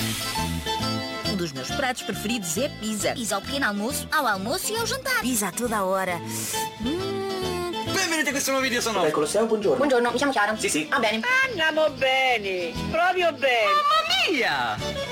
Um dos meus pratos preferidos é pizza. Pizza ao pequeno almoço, ao almoço e ao jantar. Pizza a toda a hora. Benvenuti a questo nuovo video, sono Colosseo, buongiorno. Buongiorno, mi chiamo Chiara. Sì, sì. Va bene. Andiamo bene, proprio bene. Mamma mia!